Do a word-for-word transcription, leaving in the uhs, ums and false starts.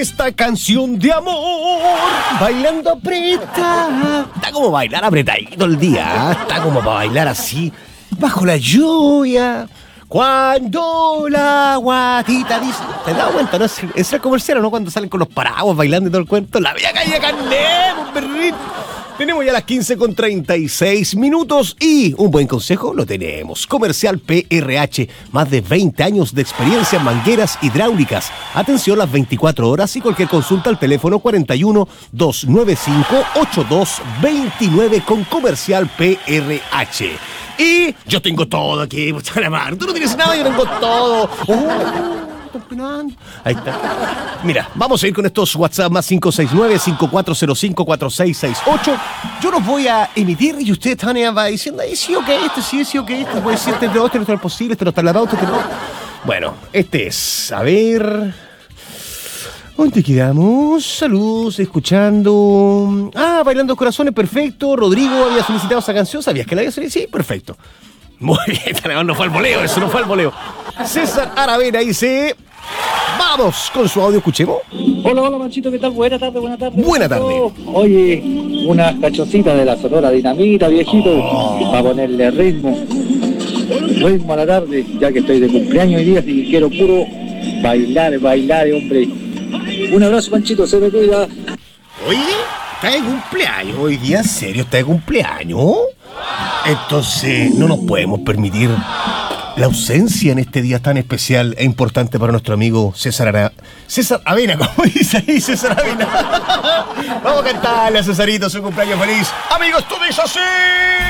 esta canción de amor, bailando apretada. Está como bailar apretadito el día, ¿eh? Está como para bailar así, bajo la lluvia. Cuando la guatita dice... ¿Te das cuenta? ¿No? Es, es el comercial, ¿no? Cuando salen con los paraguas bailando y todo el cuento. La vía calle Carné, un perrito. Tenemos ya las quince con treinta y seis minutos y un buen consejo lo tenemos. Comercial P R H, más de veinte años de experiencia en mangueras hidráulicas. Atención las veinticuatro horas y cualquier consulta al teléfono cuarenta y uno, doscientos noventa y cinco, ochenta y dos veintinueve con Comercial P R H. Y yo tengo todo aquí, mucha la mano. Tú no tienes nada, yo tengo todo. Oh. Ahí está. Mira, vamos a ir con estos WhatsApp más cinco seis nueve, cinco cuatro cero cinco, cuatro seis seis ocho. Yo los voy a emitir y usted, Tania, va diciendo, ahí sí, ok, este sí, sí, ok, este puede ser, este no, este no es posible, este no está en la pauta, este no. Bueno, este es, a ver... ¿Dónde quedamos? Saludos, escuchando... Ah, Bailando Corazones, perfecto. Rodrigo había solicitado esa canción, ¿sabías que la había solicitado? Sí, perfecto. Muy bien, no fue al voleo, eso no fue al voleo. César Aravena dice... Vamos con su audio, escuchemos. Hola, hola, Manchito, ¿qué tal? Buena tarde, buena tarde. Buena tarde. Oye, unas cachocitas de la Sonora Dinamita, viejito, oh. Para ponerle ritmo. Ritmo a la tarde, ya que estoy de cumpleaños hoy día, así que quiero puro bailar, bailar, hombre. Un abrazo, Manchito, se me cuida. Oye, está de cumpleaños hoy día, ¿en serio está de cumpleaños? Entonces no nos podemos permitir la ausencia en este día tan especial e importante para nuestro amigo César Ara... César Avena, como dice ahí César Avena. Vamos a cantarle a Cesarito su cumpleaños feliz. Amigos, tú dices así.